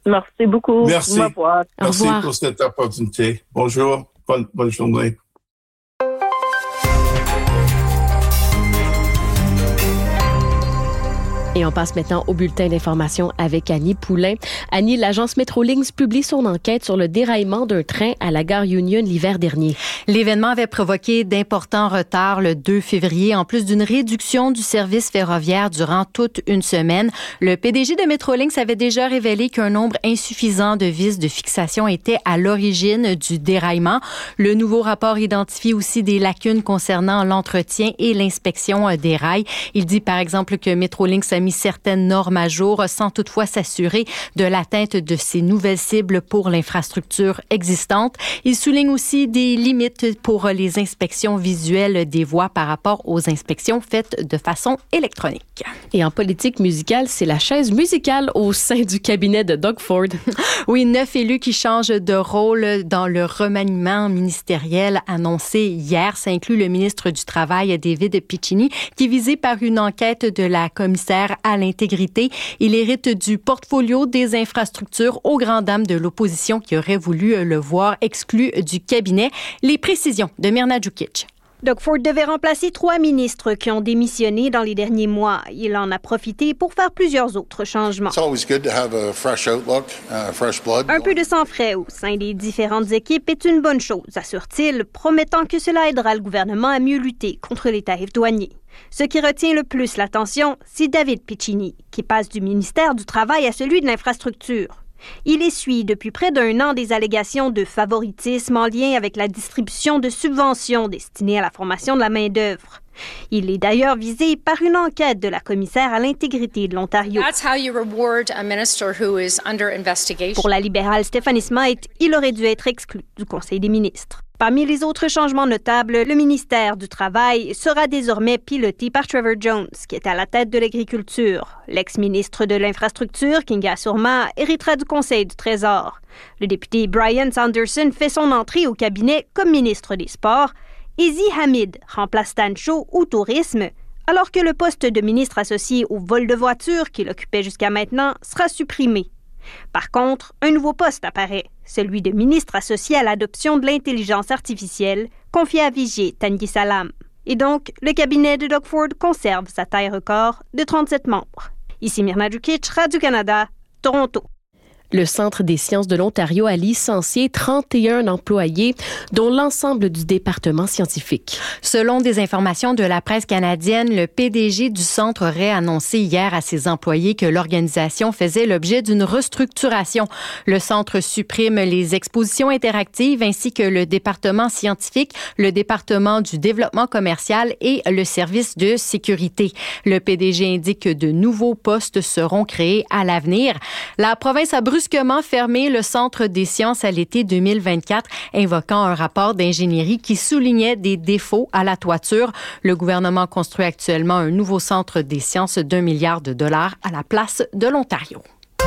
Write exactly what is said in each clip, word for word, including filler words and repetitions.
Merci beaucoup. Merci. Au revoir. Merci pour cette opportunité. Bonjour. Bonne, bonne journée. Et on passe maintenant au bulletin d'information avec Annie Poulain. Annie, l'agence Metrolinx publie son enquête sur le déraillement d'un train à la gare Union l'hiver dernier. L'événement avait provoqué d'importants retards le deux février, en plus d'une réduction du service ferroviaire durant toute une semaine. Le P D G de Metrolinx avait déjà révélé qu'un nombre insuffisant de vis de fixation était à l'origine du déraillement. Le nouveau rapport identifie aussi des lacunes concernant l'entretien et l'inspection des rails. Il dit par exemple que Metrolinx a mis certaines normes à jour sans toutefois s'assurer de l'atteinte de ces nouvelles cibles pour l'infrastructure existante. Il souligne aussi des limites pour les inspections visuelles des voies par rapport aux inspections faites de façon électronique. Et en politique musicale, c'est la chaise musicale au sein du cabinet de Doug Ford. Oui, neuf élus qui changent de rôle dans le remaniement ministériel annoncé hier. Ça inclut le ministre du Travail, David Piccini, qui est visé par une enquête de la commissaire à l'intégrité. Il hérite du portfolio des infrastructures aux grandes dames de l'opposition qui aurait voulu le voir exclu du cabinet. Les précisions de Mirna Djukic. Doug Ford devait remplacer trois ministres qui ont démissionné dans les derniers mois. Il en a profité pour faire plusieurs autres changements. It's always good to have a fresh outlook, uh, fresh blood. Un peu de sang frais au sein des différentes équipes est une bonne chose, assure-t-il, promettant que cela aidera le gouvernement à mieux lutter contre les tarifs douaniers. Ce qui retient le plus l'attention, c'est David Piccini, qui passe du ministère du Travail à celui de l'Infrastructure. Il essuie depuis près d'un an des allégations de favoritisme en lien avec la distribution de subventions destinées à la formation de la main-d'œuvre. Il est d'ailleurs visé par une enquête de la commissaire à l'intégrité de l'Ontario. Pour la libérale Stephanie Smythe, il aurait dû être exclu du Conseil des ministres. Parmi les autres changements notables, le ministère du Travail sera désormais piloté par Trevor Jones, qui est à la tête de l'agriculture. L'ex-ministre de l'Infrastructure, Kinga Surma, héritera du Conseil du Trésor. Le député Brian Sanderson fait son entrée au cabinet comme ministre des Sports. Ezi Hamid remplace Stan Shaw au tourisme, alors que le poste de ministre associé au vol de voitures qu'il occupait jusqu'à maintenant sera supprimé. Par contre, un nouveau poste apparaît, celui de ministre associé à l'adoption de l'intelligence artificielle, confié à Vijay Tanguy Salam. Et donc, le cabinet de Doug Ford conserve sa taille record de trente-sept membres. Ici Mirna Djukic, Radio-Canada, Toronto. Le Centre des sciences de l'Ontario a licencié trente et un employés, dont l'ensemble du département scientifique. Selon des informations de la presse canadienne, le P D G du centre aurait annoncé hier à ses employés que l'organisation faisait l'objet d'une restructuration. Le centre supprime les expositions interactives ainsi que le département scientifique, le département du développement commercial et le service de sécurité. Le P D G indique que de nouveaux postes seront créés à l'avenir. La province a brusquement fermé le Centre des sciences à l'été deux mille vingt-quatre, invoquant un rapport d'ingénierie qui soulignait des défauts à la toiture. Le gouvernement construit actuellement un nouveau centre des sciences d'un milliard de dollars à la place de l'Ontario.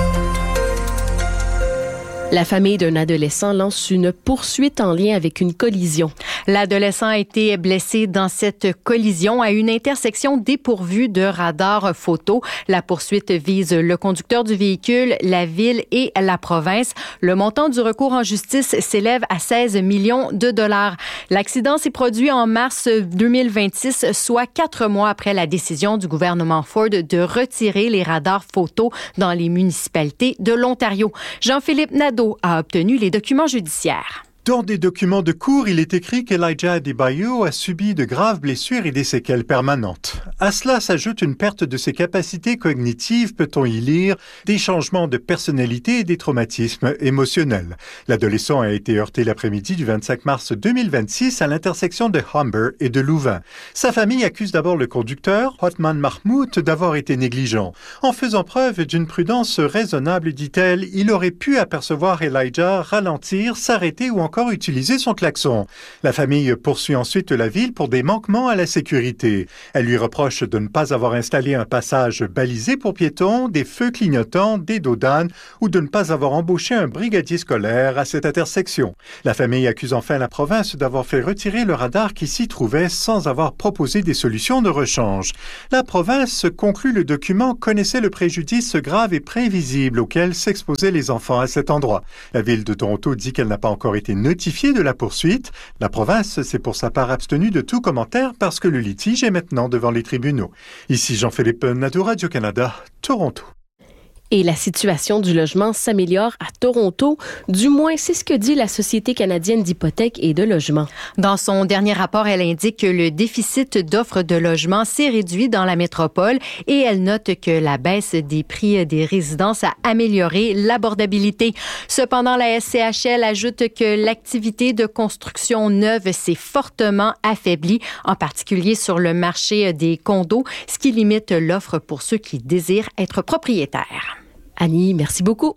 La famille d'un adolescent lance une poursuite en lien avec une collision. L'adolescent a été blessé dans cette collision à une intersection dépourvue de radar photo. La poursuite vise le conducteur du véhicule, la ville et la province. Le montant du recours en justice s'élève à seize millions de dollars. L'accident s'est produit en mars deux mille vingt-six, soit quatre mois après la décision du gouvernement Ford de retirer les radars photo dans les municipalités de l'Ontario. Jean-Philippe Nadeau a obtenu les documents judiciaires. Dans des documents de cours, il est écrit qu'Elijah Adebayo a subi de graves blessures et des séquelles permanentes. À cela s'ajoute une perte de ses capacités cognitives, peut-on y lire, des changements de personnalité et des traumatismes émotionnels. L'adolescent a été heurté l'après-midi du vingt-cinq mars deux mille vingt-six à l'intersection de Humber et de Louvain. Sa famille accuse d'abord le conducteur, Othman Mahmoud, d'avoir été négligent. En faisant preuve d'une prudence raisonnable, dit-elle, il aurait pu apercevoir Elijah ralentir, s'arrêter ou encore encore utiliser son klaxon. La famille poursuit ensuite la ville pour des manquements à la sécurité. Elle lui reproche de ne pas avoir installé un passage balisé pour piétons, des feux clignotants, des dos d'âne ou de ne pas avoir embauché un brigadier scolaire à cette intersection. La famille accuse enfin la province d'avoir fait retirer le radar qui s'y trouvait sans avoir proposé des solutions de rechange. La province, conclut le document, connaissait le préjudice grave et prévisible auquel s'exposaient les enfants à cet endroit. La ville de Toronto dit qu'elle n'a pas encore été notifiée de la poursuite. La province s'est pour sa part abstenue de tout commentaire parce que le litige est maintenant devant les tribunaux. Ici Jean-Philippe Nadeau, Radio-Canada, Toronto. Et la situation du logement s'améliore à Toronto. Du moins, c'est ce que dit la Société canadienne d'hypothèques et de logement. Dans son dernier rapport, elle indique que le déficit d'offres de logement s'est réduit dans la métropole et elle note que la baisse des prix des résidences a amélioré l'abordabilité. Cependant, la S C H L ajoute que l'activité de construction neuve s'est fortement affaiblie, en particulier sur le marché des condos, ce qui limite l'offre pour ceux qui désirent être propriétaires. Annie, merci beaucoup.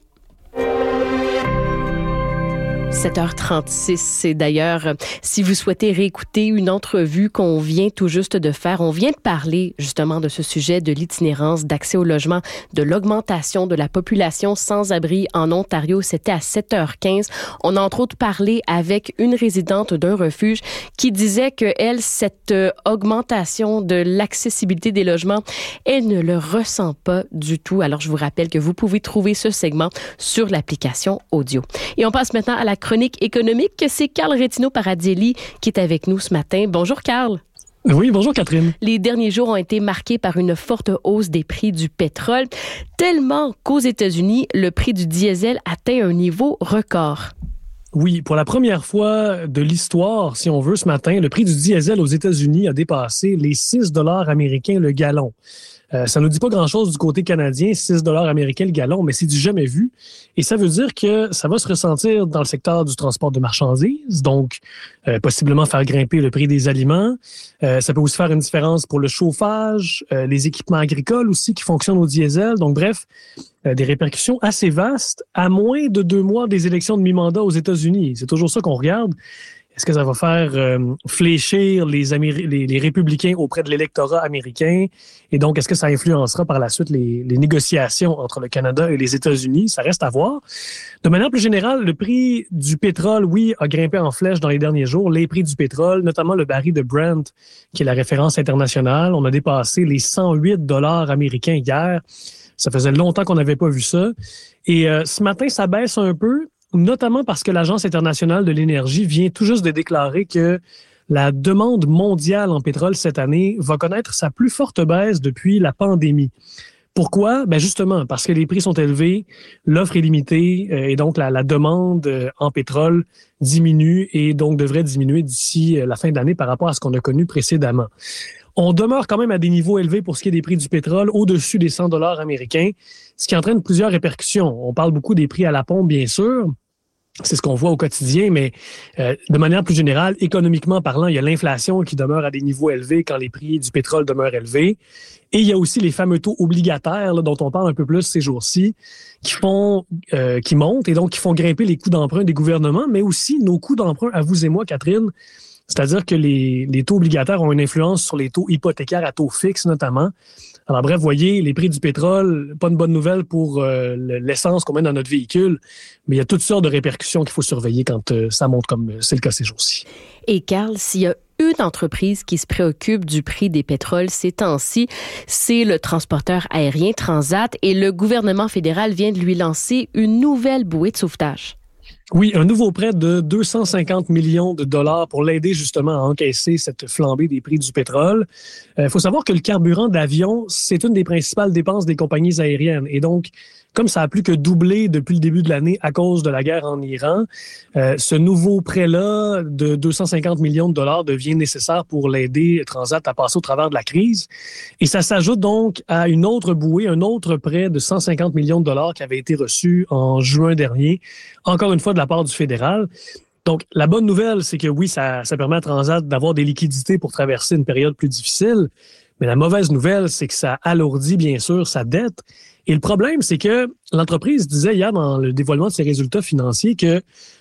sept heures trente-six, c'est d'ailleurs, si vous souhaitez réécouter une entrevue qu'on vient tout juste de faire, on vient de parler justement de ce sujet de l'itinérance, d'accès au logement, de l'augmentation de la population sans-abri en Ontario. C'était à sept heures quinze. On a entre autres parlé avec une résidente d'un refuge qui disait que elle, cette augmentation de l'accessibilité des logements, elle ne le ressent pas du tout. Alors, je vous rappelle que vous pouvez trouver ce segment sur l'application audio. Et on passe maintenant à la chronique économique. C'est Carl Retino-Paradielli qui est avec nous ce matin. Bonjour, Carl. Oui, bonjour Catherine. Les derniers jours ont été marqués par une forte hausse des prix du pétrole, tellement qu'aux États-Unis, le prix du diesel atteint un niveau record. Oui, pour la première fois de l'histoire, si on veut, ce matin, le prix du diesel aux États-Unis a dépassé les six dollars américains le gallon. Euh, ça ne nous dit pas grand-chose du côté canadien, six dollars américains le gallon, mais c'est du jamais vu. Et ça veut dire que ça va se ressentir dans le secteur du transport de marchandises, donc euh, possiblement faire grimper le prix des aliments. Euh, ça peut aussi faire une différence pour le chauffage, euh, les équipements agricoles aussi qui fonctionnent au diesel. Donc bref, euh, des répercussions assez vastes à moins de deux mois des élections de mi-mandat aux États-Unis. C'est toujours ça qu'on regarde. Est-ce que ça va faire euh, fléchir les, Améri- les, les républicains auprès de l'électorat américain? Et donc, est-ce que ça influencera par la suite les, les négociations entre le Canada et les États-Unis? Ça reste à voir. De manière plus générale, le prix du pétrole, oui, a grimpé en flèche dans les derniers jours. Les prix du pétrole, notamment le baril de Brent, qui est la référence internationale, on a dépassé les cent huit dollars américains hier. Ça faisait longtemps qu'on n'avait pas vu ça. Et euh, ce matin, ça baisse un peu, notamment parce que l'Agence internationale de l'énergie vient tout juste de déclarer que la demande mondiale en pétrole cette année va connaître sa plus forte baisse depuis la pandémie. Pourquoi? Ben justement, parce que les prix sont élevés, l'offre est limitée euh, et donc la, la demande euh, en pétrole diminue et donc devrait diminuer d'ici euh, la fin d'année par rapport à ce qu'on a connu précédemment. On demeure quand même à des niveaux élevés pour ce qui est des prix du pétrole, au-dessus des cent dollars américains, ce qui entraîne plusieurs répercussions. On parle beaucoup des prix à la pompe, bien sûr. C'est ce qu'on voit au quotidien, mais euh, de manière plus générale, économiquement parlant, il y a l'inflation qui demeure à des niveaux élevés quand les prix du pétrole demeurent élevés. Et il y a aussi les fameux taux obligataires là, dont on parle un peu plus ces jours-ci, qui font, euh, qui montent et donc qui font grimper les coûts d'emprunt des gouvernements, mais aussi nos coûts d'emprunt à vous et moi, Catherine. C'est-à-dire que les, les taux obligataires ont une influence sur les taux hypothécaires à taux fixe notamment. Alors bref, voyez, les prix du pétrole, pas une bonne nouvelle pour euh, l'essence qu'on met dans notre véhicule, mais il y a toutes sortes de répercussions qu'il faut surveiller quand euh, ça monte comme c'est le cas ces jours-ci. Et Carl, s'il y a une entreprise qui se préoccupe du prix des pétroles ces temps-ci, c'est le transporteur aérien Transat et le gouvernement fédéral vient de lui lancer une nouvelle bouée de sauvetage. Oui, un nouveau prêt de deux cent cinquante millions de dollars pour l'aider justement à encaisser cette flambée des prix du pétrole. Il euh, faut savoir que le carburant d'avion, c'est une des principales dépenses des compagnies aériennes. Et donc, comme ça a plus que doublé depuis le début de l'année à cause de la guerre en Iran, euh, ce nouveau prêt-là de deux cent cinquante millions de dollars devient nécessaire pour l'aider Transat à passer au travers de la crise. Et ça s'ajoute donc à une autre bouée, un autre prêt de cent cinquante millions de dollars qui avait été reçu en juin dernier, encore une fois de la part du fédéral. Donc, la bonne nouvelle, c'est que oui, ça, ça permet à Transat d'avoir des liquidités pour traverser une période plus difficile. Mais la mauvaise nouvelle, c'est que ça alourdit, bien sûr, sa dette. Et le problème, c'est que l'entreprise disait hier dans le dévoilement de ses résultats financiers que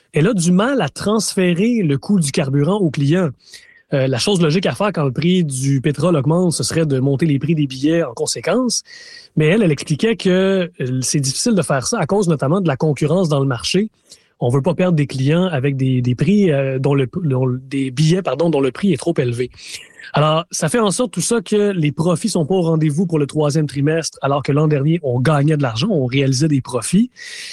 elle a du mal à transférer le coût du carburant aux clients. Euh, la chose logique à faire quand le prix du pétrole augmente, ce serait de monter les prix des billets en conséquence. Mais elle, elle expliquait que c'est difficile de faire ça à cause notamment de la concurrence dans le marché. On veut pas perdre des clients avec des, des prix euh, dont le dont, des billets pardon dont le prix est trop élevé. Alors, ça fait en sorte tout ça que les profits sont pas au rendez-vous pour le troisième trimestre, alors que l'an dernier, on gagnait de l'argent, on réalisait des profits.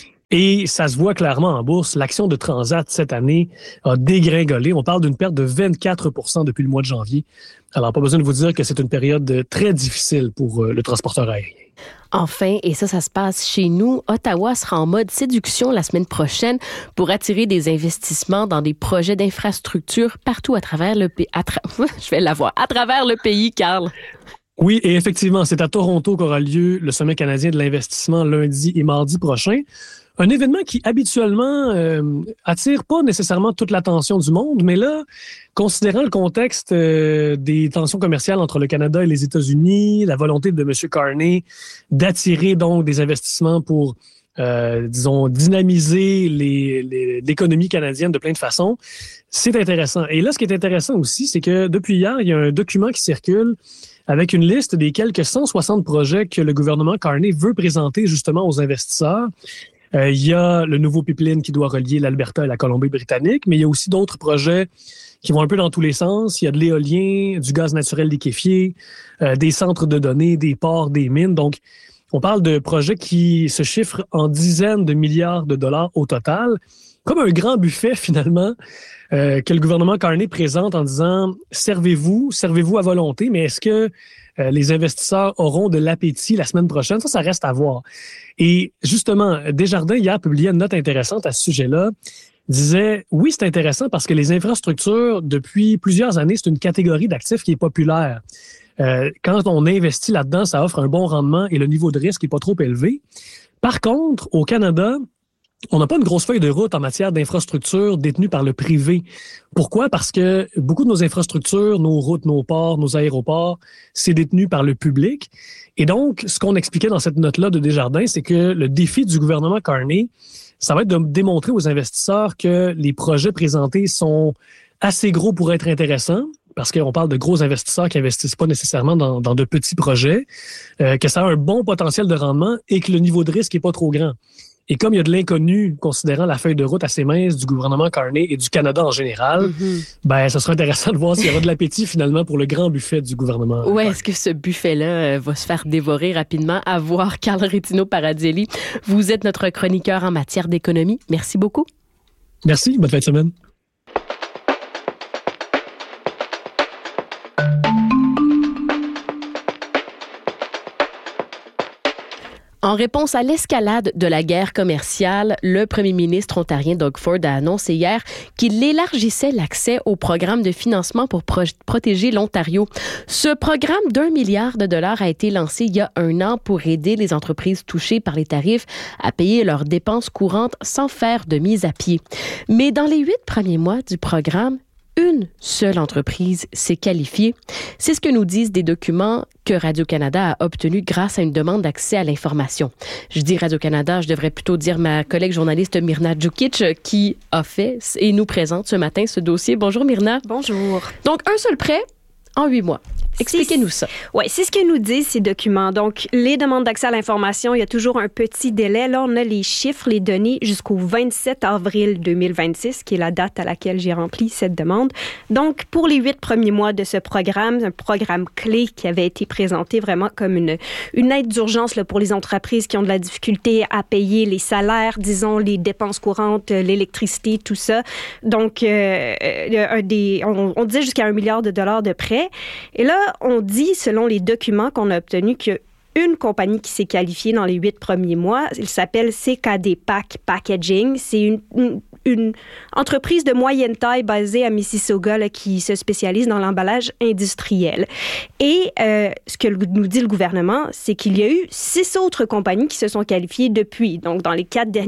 Et ça se voit clairement en bourse. L'action de Transat cette année a dégringolé. On parle d'une perte de vingt-quatre pour cent depuis le mois de janvier. Alors, pas besoin de vous dire que c'est une période très difficile pour le transporteur aérien. Enfin, et ça, ça se passe chez nous, Ottawa sera en mode séduction la semaine prochaine pour attirer des investissements dans des projets d'infrastructure partout à travers le pays. Tra... Je vais l'avoir. À travers le pays, Carl. Oui, et effectivement, c'est à Toronto qu'aura lieu le Sommet canadien de l'investissement lundi et mardi prochain. Un événement qui, habituellement, euh, attire pas nécessairement toute l'attention du monde, mais là, considérant le contexte euh, des tensions commerciales entre le Canada et les États-Unis, la volonté de M. Carney d'attirer donc des investissements pour, euh, disons, dynamiser les, les, l'économie canadienne de plein de façons, c'est intéressant. Et là, ce qui est intéressant aussi, c'est que depuis hier, il y a un document qui circule avec une liste des quelques cent soixante projets que le gouvernement Carney veut présenter justement aux investisseurs. Euh, il y a le nouveau pipeline qui doit relier l'Alberta et la Colombie-Britannique, mais il y a aussi d'autres projets qui vont un peu dans tous les sens. Il y a de l'éolien, du gaz naturel liquéfié, euh, des centres de données, des ports, des mines. Donc, on parle de projets qui se chiffrent en dizaines de milliards de dollars au total, comme un grand buffet finalement euh, que le gouvernement Carney présente en disant « servez-vous, servez-vous à volonté, mais est-ce que euh, les investisseurs auront de l'appétit la semaine prochaine? » Ça, ça reste à voir. Et justement, Desjardins, hier, publiait une note intéressante à ce sujet-là, disait « oui, c'est intéressant parce que les infrastructures, depuis plusieurs années, c'est une catégorie d'actifs qui est populaire. Euh, quand on investit là-dedans, ça offre un bon rendement et le niveau de risque n'est pas trop élevé. Par contre, au Canada, on n'a pas une grosse feuille de route en matière d'infrastructures détenues par le privé. Pourquoi? Parce que beaucoup de nos infrastructures, nos routes, nos ports, nos aéroports, c'est détenu par le public. Et donc, ce qu'on expliquait dans cette note-là de Desjardins, c'est que le défi du gouvernement Carney, ça va être de démontrer aux investisseurs que les projets présentés sont assez gros pour être intéressants, parce qu'on parle de gros investisseurs qui investissent pas nécessairement dans, dans de petits projets, euh, que ça a un bon potentiel de rendement et que le niveau de risque est pas trop grand. Et comme il y a de l'inconnu, considérant la feuille de route assez mince du gouvernement Carney et du Canada en général, mm-hmm. ben, ça sera intéressant de voir s'il y aura de l'appétit finalement pour le grand buffet du gouvernement. Oui, est-ce que ce buffet-là va se faire dévorer rapidement? À voir, Carl Retino-Paradjelli. Vous êtes notre chroniqueur en matière d'économie. Merci beaucoup. Merci. Bonne fin de semaine. En réponse à l'escalade de la guerre commerciale, le premier ministre ontarien Doug Ford a annoncé hier qu'il élargissait l'accès au programme de financement pour pro- protéger l'Ontario. Ce programme d'un milliard de dollars a été lancé il y a un an pour aider les entreprises touchées par les tarifs à payer leurs dépenses courantes sans faire de mise à pied. Mais dans les huit premiers mois du programme, une seule entreprise s'est qualifiée. C'est ce que nous disent des documents que Radio-Canada a obtenus grâce à une demande d'accès à l'information. Je dis Radio-Canada, je devrais plutôt dire ma collègue journaliste Mirna Djukic qui a fait et nous présente ce matin ce dossier. Bonjour Mirna. Bonjour. Donc, un seul prêt en huit mois. Expliquez-nous ça. Oui, c'est ce que nous disent ces documents. Donc, les demandes d'accès à l'information, il y a toujours un petit délai. Là, on a les chiffres, les données jusqu'au vingt-sept avril deux mille vingt-six, qui est la date à laquelle j'ai rempli cette demande. Donc, pour les huit premiers mois de ce programme, un programme clé qui avait été présenté vraiment comme une, une aide d'urgence là, pour les entreprises qui ont de la difficulté à payer les salaires, disons, les dépenses courantes, l'électricité, tout ça. Donc, euh, euh, des, on, on disait jusqu'à un milliard de dollars de prêts. Et là, on dit, selon les documents qu'on a obtenus, qu'il y a une compagnie qui s'est qualifiée dans les huit premiers mois. Elle s'appelle C K D Pack Packaging. C'est une, une, une entreprise de moyenne taille basée à Mississauga là, qui se spécialise dans l'emballage industriel. Et euh, ce que nous dit le gouvernement, c'est qu'il y a eu six autres compagnies qui se sont qualifiées depuis, donc dans les quatre derniers mois.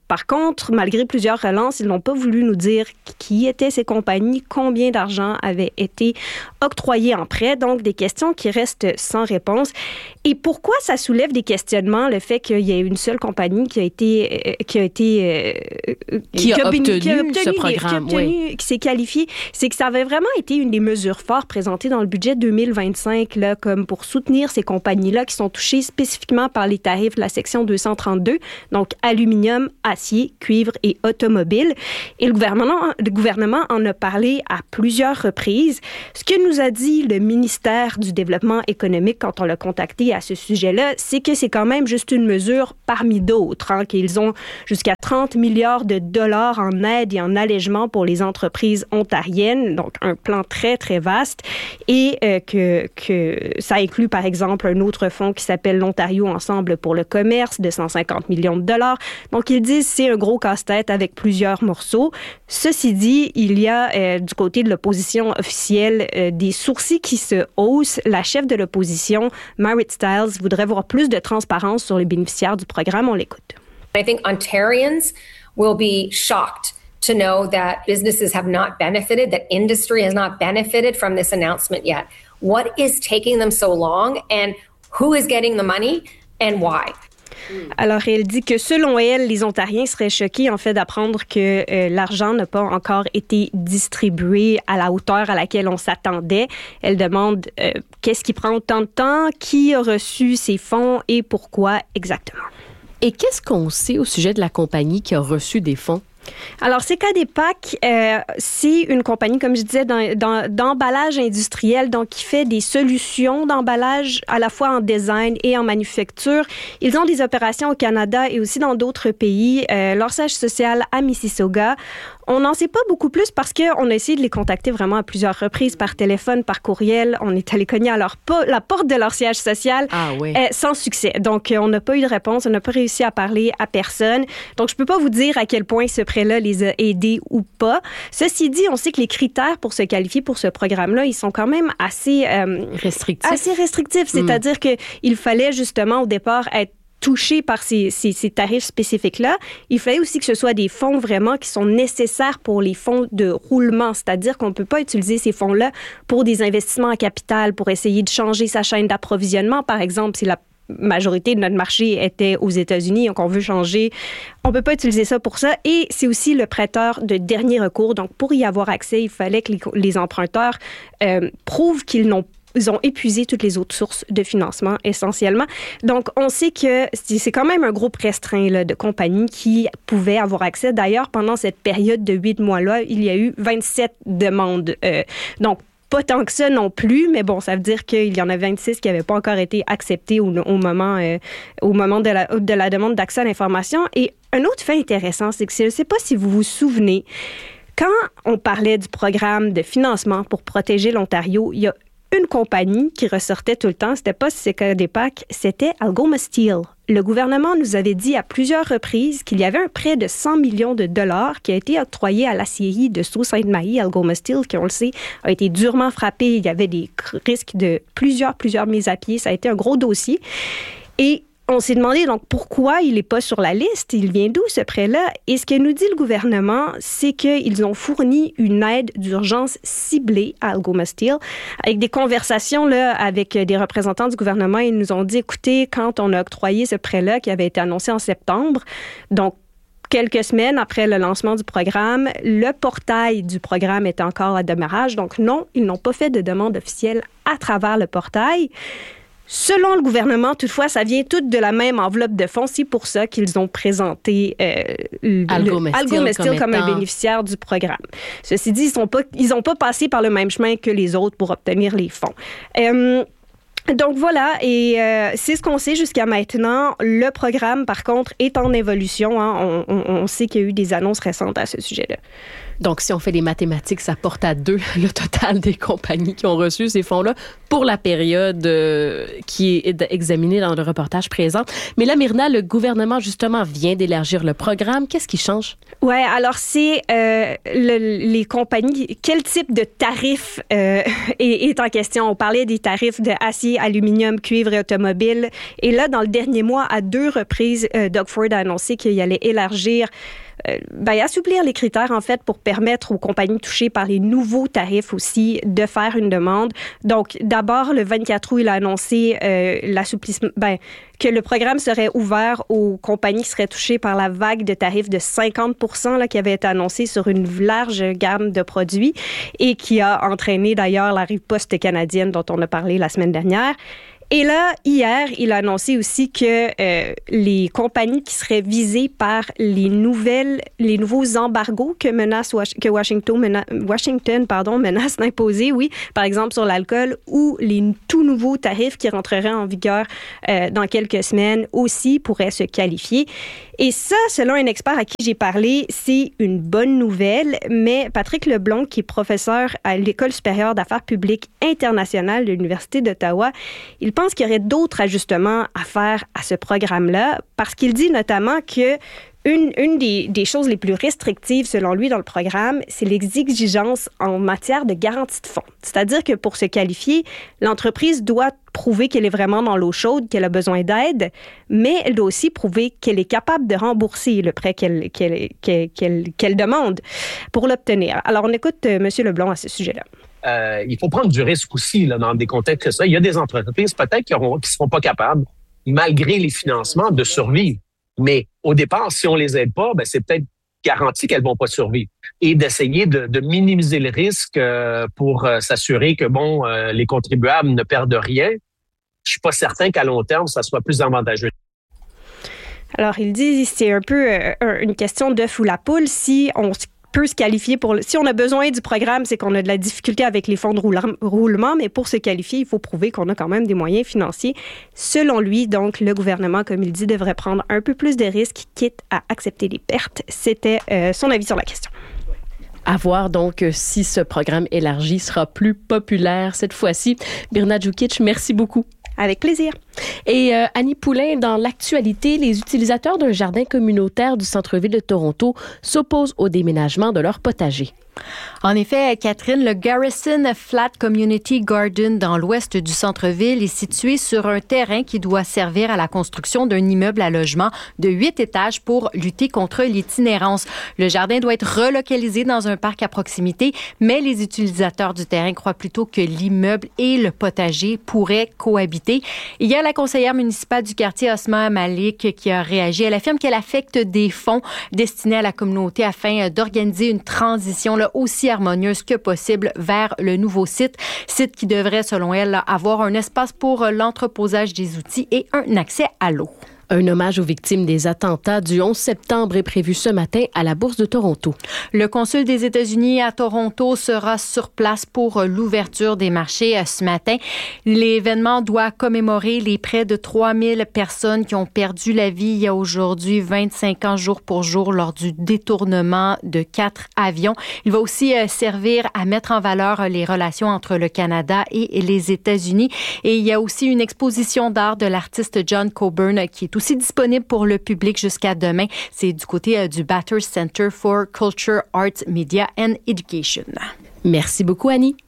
Par contre, malgré plusieurs relances, ils n'ont pas voulu nous dire qui étaient ces compagnies, combien d'argent avait été octroyé en prêt. Donc, des questions qui restent sans réponse. Et pourquoi ça soulève des questionnements, le fait qu'il y ait une seule compagnie qui a été... Euh, qui a été euh, qui, a qui, a obtenu qui a obtenu ce programme, qui, a obtenu, oui. qui s'est qualifié, c'est que ça avait vraiment été une des mesures fortes présentées dans le budget deux mille vingt-cinq, là, comme pour soutenir ces compagnies-là qui sont touchées spécifiquement par les tarifs de la section deux cent trente-deux, donc aluminium, acier, cuivre et automobile. Et le gouvernement, le gouvernement en a parlé à plusieurs reprises. Ce que nous a dit le ministère du Développement économique quand on l'a contacté à ce sujet-là, c'est que c'est quand même juste une mesure parmi d'autres, hein, qu'ils ont jusqu'à trente milliards de dollars en aide et en allègement pour les entreprises ontariennes, donc un plan très, très vaste, et euh, que, que ça inclut, par exemple, un autre fonds qui s'appelle l'Ontario Ensemble pour le commerce de cent cinquante millions de dollars. Donc, ils disent que c'est un gros casse-tête avec plusieurs morceaux. Ceci dit, il y a euh, du côté de l'opposition officielle euh, des sourcils qui se haussent. La chef de l'opposition, Marit Stiles, voudrait voir plus de transparence sur les bénéficiaires du programme. On l'écoute. I think Ontarians will be shocked to know that businesses have not benefited, that industry has not benefited from this announcement yet. What is taking them so long and who is getting the money and why? Alors, elle dit que selon elle, les Ontariens seraient choqués en fait d'apprendre que euh, l'argent n'a pas encore été distribué à la hauteur à laquelle on s'attendait. Elle demande euh, qu'est-ce qui prend autant de temps, qui a reçu ces fonds et pourquoi exactement. Et qu'est-ce qu'on sait au sujet de la compagnie qui a reçu des fonds? Alors, C K D P A C, euh, c'est une compagnie, comme je disais, dans, dans, d'emballage industriel, donc qui fait des solutions d'emballage à la fois en design et en manufacture. Ils ont des opérations au Canada et aussi dans d'autres pays. Euh, leur siège social à Mississauga. On n'en sait pas beaucoup plus parce qu'on a essayé de les contacter vraiment à plusieurs reprises, par téléphone, par courriel. On est allé cogner à leur po- la porte de leur siège social ah, oui. euh, sans succès. Donc, euh, on n'a pas eu de réponse. On n'a pas réussi à parler à personne. Donc, je peux pas vous dire à quel point ce prêt-là les a aidés ou pas. Ceci dit, on sait que les critères pour se qualifier pour ce programme-là, ils sont quand même assez... Euh, restrictifs. Assez restrictifs. Mm. C'est-à-dire qu'il fallait justement au départ être touché par ces, ces, ces tarifs spécifiques-là. Il fallait aussi que ce soit des fonds vraiment qui sont nécessaires pour les fonds de roulement, c'est-à-dire qu'on ne peut pas utiliser ces fonds-là pour des investissements en capital, pour essayer de changer sa chaîne d'approvisionnement, par exemple, si la majorité de notre marché était aux États-Unis, donc on veut changer. On ne peut pas utiliser ça pour ça. Et c'est aussi le prêteur de dernier recours. Donc, pour y avoir accès, il fallait que les, les emprunteurs euh, prouvent qu'ils n'ont Ils ont épuisé toutes les autres sources de financement, essentiellement. Donc, on sait que c'est quand même un groupe restreint là, de compagnies qui pouvaient avoir accès. D'ailleurs, pendant cette période de huit mois-là, il y a eu vingt-sept demandes. Euh, donc, pas tant que ça non plus, mais bon, ça veut dire qu'il y en a vingt-six qui n'avaient pas encore été acceptés au, au moment, euh, au moment de, la, de la demande d'accès à l'information. Et un autre fait intéressant, c'est que je ne sais pas si vous vous souvenez, quand on parlait du programme de financement pour protéger l'Ontario, il y a une compagnie qui ressortait tout le temps, c'était pas C K D P A C, c'était Algoma Steel. Le gouvernement nous avait dit à plusieurs reprises qu'il y avait un prêt de cent millions de dollars qui a été octroyé à l'aciérie de Sault-Sainte-Marie, Algoma Steel, qui, on le sait, a été durement frappé. Il y avait des risques de plusieurs, plusieurs mises à pied. Ça a été un gros dossier. Et on s'est demandé donc pourquoi il n'est pas sur la liste, il vient d'où ce prêt-là? Et ce que nous dit le gouvernement, c'est qu'ils ont fourni une aide d'urgence ciblée à Algoma Steel. Avec des conversations là, avec des représentants du gouvernement, ils nous ont dit, écoutez, quand on a octroyé ce prêt-là qui avait été annoncé en septembre, donc quelques semaines après le lancement du programme, le portail du programme est encore à démarrage. Donc non, ils n'ont pas fait de demande officielle à travers le portail. Selon le gouvernement, toutefois, ça vient tout de la même enveloppe de fonds. C'est pour ça qu'ils ont présenté euh, Algoma Steel comme, comme étant... un bénéficiaire du programme. Ceci dit, ils n'ont pas passé par le même chemin que les autres pour obtenir les fonds. Euh, Donc voilà, et euh, c'est ce qu'on sait jusqu'à maintenant. Le programme, par contre, est en évolution. Hein. On, on, on sait qu'il y a eu des annonces récentes à ce sujet-là. Donc, si on fait les mathématiques, ça porte à deux le total des compagnies qui ont reçu ces fonds-là pour la période euh, qui est examinée dans le reportage présent. Mais là, Myrna, le gouvernement, justement, vient d'élargir le programme. Qu'est-ce qui change? Oui, alors c'est euh, le, les compagnies. Quel type de tarif euh, est, est en question? On parlait des tarifs de acier, aluminium, cuivre et automobile. Et là, dans le dernier mois, à deux reprises, euh, Doug Ford a annoncé qu'il allait élargir Euh, ben, assouplir les critères, en fait, pour permettre aux compagnies touchées par les nouveaux tarifs aussi de faire une demande. Donc, d'abord, le vingt-quatre août, il a annoncé euh, l'assouplissement, ben, que le programme serait ouvert aux compagnies qui seraient touchées par la vague de tarifs de cinquante pour cent là, qui avait été annoncée sur une large gamme de produits et qui a entraîné d'ailleurs la riposte canadienne dont on a parlé la semaine dernière. Et là, hier, il a annoncé aussi que euh, les compagnies qui seraient visées par les nouvelles, les nouveaux embargos que menace que Washington, mena, Washington, pardon, menace d'imposer, oui, par exemple sur l'alcool, ou les tout nouveaux tarifs qui rentreraient en vigueur euh, dans quelques semaines aussi pourraient se qualifier. Et ça, selon un expert à qui j'ai parlé, c'est une bonne nouvelle, mais Patrick Leblond, qui est professeur à l'École supérieure d'affaires publiques internationales de l'Université d'Ottawa, il pense qu'il y aurait d'autres ajustements à faire à ce programme-là, parce qu'il dit notamment que Une, une des, des choses les plus restrictives, selon lui, dans le programme, c'est l'exigence en matière de garantie de fonds. C'est-à-dire que pour se qualifier, l'entreprise doit prouver qu'elle est vraiment dans l'eau chaude, qu'elle a besoin d'aide, mais elle doit aussi prouver qu'elle est capable de rembourser le prêt qu'elle, qu'elle, qu'elle, qu'elle, qu'elle demande pour l'obtenir. Alors, on écoute euh, M. Leblond à ce sujet-là. Euh, il faut prendre du risque aussi là, dans des contextes comme ça. Il y a des entreprises peut-être qui ne seront pas capables, malgré les financements, de survivre. Mais au départ, si on les aide pas, ben c'est peut-être garanti qu'elles vont pas survivre. Et d'essayer de, de minimiser le risque euh, pour euh, s'assurer que bon, euh, les contribuables ne perdent rien. Je suis pas certain qu'à long terme, ça soit plus avantageux. Alors, il dit c'est un peu euh, une question d'œuf ou la poule. Si on peut se qualifier pour... Si on a besoin du programme, c'est qu'on a de la difficulté avec les fonds de roulement, mais pour se qualifier, il faut prouver qu'on a quand même des moyens financiers. Selon lui, donc, le gouvernement, comme il dit, devrait prendre un peu plus de risques, quitte à accepter les pertes. C'était euh, son avis sur la question. À voir donc si ce programme élargi sera plus populaire cette fois-ci. Myrna Djukic, merci beaucoup. Avec plaisir. Et euh, Annie Poulain, dans l'actualité, les utilisateurs d'un jardin communautaire du centre-ville de Toronto s'opposent au déménagement de leur potager. En effet, Catherine, le Garrison Flat Community Garden dans l'ouest du centre-ville est situé sur un terrain qui doit servir à la construction d'un immeuble à logement de huit étages pour lutter contre l'itinérance. Le jardin doit être relocalisé dans un parc à proximité, mais les utilisateurs du terrain croient plutôt que l'immeuble et le potager pourraient cohabiter. Il y a la conseillère municipale du quartier, Osma Malik, qui a réagi. Elle affirme qu'elle affecte des fonds destinés à la communauté afin d'organiser une transition là, aussi harmonieuse que possible vers le nouveau site. Site qui devrait, selon elle, avoir un espace pour l'entreposage des outils et un accès à l'eau. Un hommage aux victimes des attentats du onze septembre est prévu ce matin à la Bourse de Toronto. Le consul des États-Unis à Toronto sera sur place pour l'ouverture des marchés ce matin. L'événement doit commémorer les près de trois mille personnes qui ont perdu la vie il y a aujourd'hui vingt-cinq ans jour pour jour lors du détournement de quatre avions. Il va aussi servir à mettre en valeur les relations entre le Canada et les États-Unis. Et il y a aussi une exposition d'art de l'artiste John Coburn qui est aussi disponible pour le public jusqu'à demain. C'est du côté euh, du Bathurst Center for Culture, Arts, Media and Education. Merci beaucoup, Annie.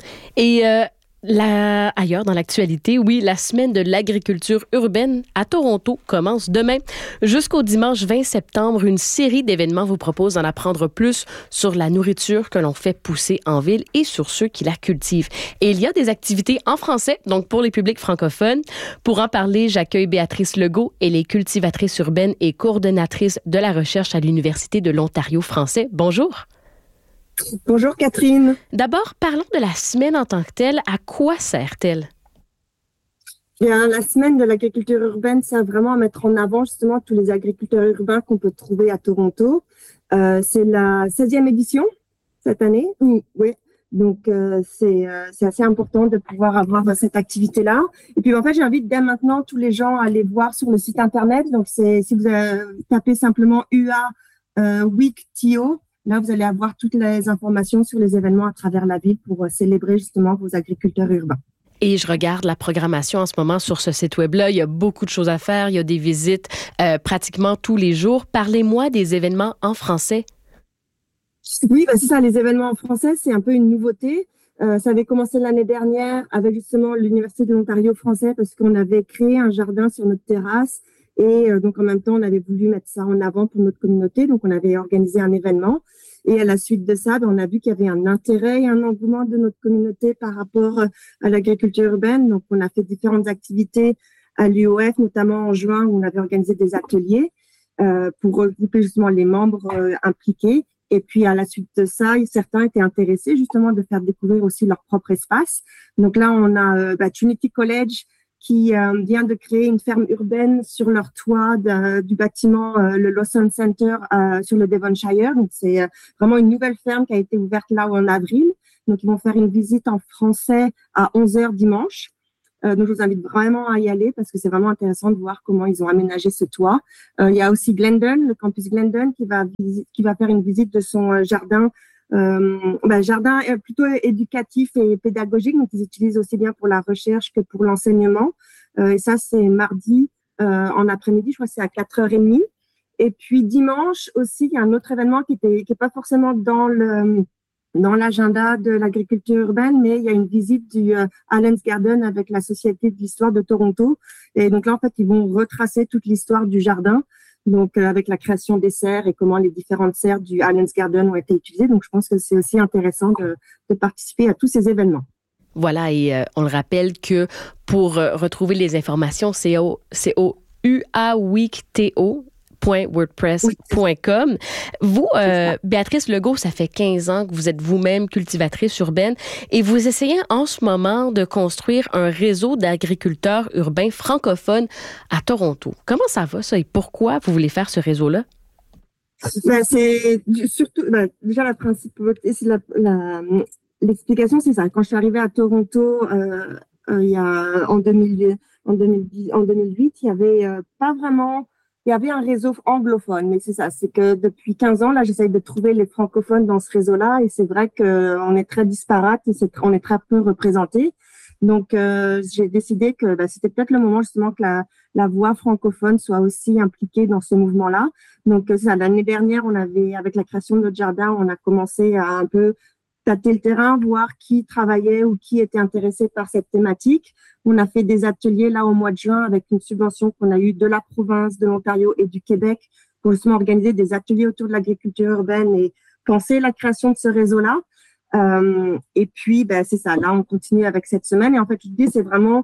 Et euh, la... ailleurs dans l'actualité, oui, la semaine de l'agriculture urbaine à Toronto commence demain. Jusqu'au dimanche vingt septembre, une série d'événements vous propose d'en apprendre plus sur la nourriture que l'on fait pousser en ville et sur ceux qui la cultivent. Et il y a des activités en français, donc pour les publics francophones. Pour en parler, j'accueille Béatrice Legault. Elle est cultivatrice urbaine et coordonnatrice de la recherche à l'Université de l'Ontario français. Bonjour. Bonjour Catherine. D'abord, parlons de la semaine en tant que telle. À quoi sert-elle? Bien, la semaine de l'agriculture urbaine sert vraiment à mettre en avant justement tous les agriculteurs urbains qu'on peut trouver à Toronto. Euh, c'est la seizième édition cette année. Oui, oui. Donc euh, c'est, euh, c'est assez important de pouvoir avoir cette activité-là. Et puis en fait, j'invite dès maintenant tous les gens à aller voir sur le site internet. Donc c'est si vous euh, tapez simplement U A euh, Week T O. Là, vous allez avoir toutes les informations sur les événements à travers la ville pour célébrer justement vos agriculteurs urbains. Et je regarde la programmation en ce moment sur ce site web-là. Il y a beaucoup de choses à faire. Il y a des visites euh, pratiquement tous les jours. Parlez-moi des événements en français. Oui, ben c'est ça. Les événements en français, c'est un peu une nouveauté. Euh, ça avait commencé l'année dernière avec justement l'Université de l'Ontario français parce qu'on avait créé un jardin sur notre terrasse. Et euh, donc, en même temps, on avait voulu mettre ça en avant pour notre communauté. Donc, on avait organisé un événement. Et à la suite de ça, ben, on a vu qu'il y avait un intérêt et un engouement de notre communauté par rapport à l'agriculture urbaine. Donc, on a fait différentes activités à l'U O F, notamment en juin, où on avait organisé des ateliers euh, pour regrouper justement les membres euh, impliqués. Et puis, à la suite de ça, certains étaient intéressés justement de faire découvrir aussi leur propre espace. Donc là, on a euh, bah, Trinity College qui euh, vient de créer une ferme urbaine sur leur toit de, du bâtiment, euh, le Lawson Center euh, sur le Devonshire. Donc, c'est euh, vraiment une nouvelle ferme qui a été ouverte là en avril. Donc, ils vont faire une visite en français à onze heures dimanche. Euh, donc, je vous invite vraiment à y aller parce que c'est vraiment intéressant de voir comment ils ont aménagé ce toit. Euh, il y a aussi Glendon, le campus Glendon, qui va, visi- qui va faire une visite de son euh, jardin Euh, ben, jardin est plutôt éducatif et pédagogique, donc ils utilisent aussi bien pour la recherche que pour l'enseignement. Euh, et ça, c'est mardi euh, en après-midi, je crois que c'est à quatre heures trente. Et puis dimanche aussi, il y a un autre événement qui était qui est pas forcément dans le dans l'agenda de l'agriculture urbaine, mais il y a une visite du euh, Allen's Garden avec la Société de l'histoire de Toronto. Et donc là, en fait, ils vont retracer toute l'histoire du jardin. Donc, euh, avec la création des serres et comment les différentes serres du Allen's Garden ont été utilisées. Donc, je pense que c'est aussi intéressant de, de participer à tous ces événements. Voilà, et euh, on le rappelle que pour euh, retrouver les informations, c'est au, c'est au U A week T O point wordpress point com. Oui, vous, euh, Béatrice Legault, ça fait quinze ans que vous êtes vous-même cultivatrice urbaine et vous essayez en ce moment de construire un réseau d'agriculteurs urbains francophones à Toronto. Comment ça va, ça, et pourquoi vous voulez faire ce réseau-là? Ben, c'est surtout, ben, déjà, la principauté, c'est la, la, l'explication, c'est ça. Quand je suis arrivée à Toronto, euh, euh, il y a, en deux mille, en deux mille dix, en deux mille huit, il y avait euh, pas vraiment, il y avait un réseau anglophone, mais c'est ça, c'est que depuis quinze ans, là, j'essaye de trouver les francophones dans ce réseau-là, et c'est vrai qu'on est très disparate et c'est, on est très peu représentés. Donc, euh, j'ai décidé que bah, c'était peut-être le moment justement que la, la voix francophone soit aussi impliquée dans ce mouvement-là. Donc, ça, l'année dernière, on avait, avec la création de notre jardin, on a commencé à un peu tâter le terrain, voir qui travaillait ou qui était intéressé par cette thématique. On a fait des ateliers là au mois de juin avec une subvention qu'on a eue de la province de l'Ontario et du Québec pour justement organiser des ateliers autour de l'agriculture urbaine et penser la création de ce réseau-là. Euh, et puis, ben, c'est ça. Là, on continue avec cette semaine. Et en fait, l'idée, c'est vraiment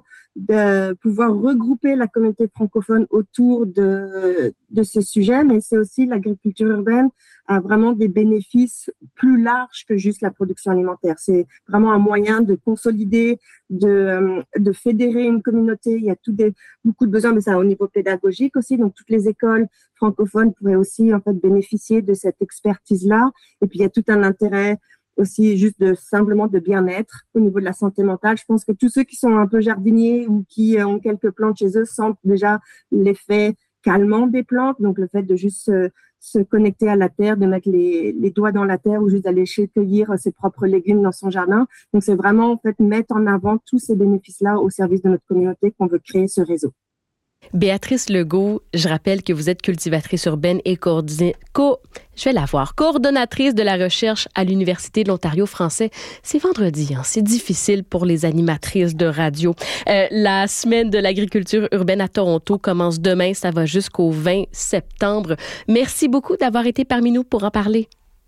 de pouvoir regrouper la communauté francophone autour de, de ce sujet. Mais c'est aussi l'agriculture urbaine a vraiment des bénéfices plus larges que juste la production alimentaire. C'est vraiment un moyen de consolider, de, de fédérer une communauté. Il y a tout des, beaucoup de besoins, mais ça au niveau pédagogique aussi. Donc, toutes les écoles francophones pourraient aussi, en fait, bénéficier de cette expertise-là. Et puis, il y a tout un intérêt aussi juste de simplement de bien-être au niveau de la santé mentale. Je pense que tous ceux qui sont un peu jardiniers ou qui ont quelques plantes chez eux sentent déjà l'effet calmant des plantes. Donc, le fait de juste se, se connecter à la terre, de mettre les, les doigts dans la terre ou juste d'aller cueillir ses propres légumes dans son jardin. Donc, c'est vraiment, en fait, mettre en avant tous ces bénéfices-là au service de notre communauté qu'on veut créer ce réseau. Béatrice Legault, je rappelle que vous êtes cultivatrice urbaine et coordonnatrice, co- je vais la voir, coordonnatrice de la recherche à l'Université de l'Ontario français. C'est vendredi, hein, c'est difficile pour les animatrices de radio. Euh, la semaine de l'agriculture urbaine à Toronto commence demain, ça va jusqu'au vingt septembre. Merci beaucoup d'avoir été parmi nous pour en parler.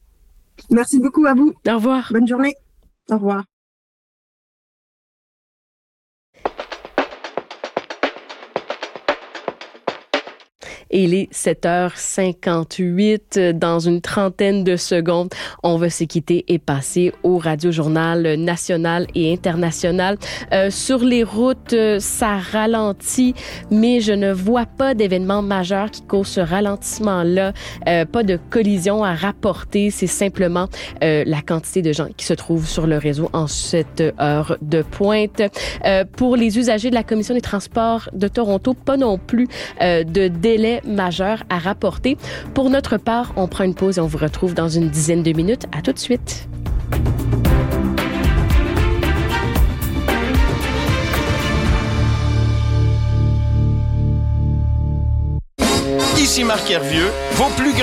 Merci beaucoup à vous. Au revoir. Bonne journée. Au revoir. Et il est sept heures cinquante-huit. Dans une trentaine de secondes, on va se quitter et passer au Radio-Journal national et international. Euh, sur les routes, ça ralentit, mais je ne vois pas d'événement majeur qui cause ce ralentissement-là. Euh, pas de collision à rapporter. C'est simplement euh, la quantité de gens qui se trouvent sur le réseau en cette heure de pointe. Euh, pour les usagers de la Commission des transports de Toronto, pas non plus euh, de délai majeurs à rapporter. Pour notre part, on prend une pause et on vous retrouve dans une dizaine de minutes. À tout de suite. Ici Marc Hervieux, vos plus grands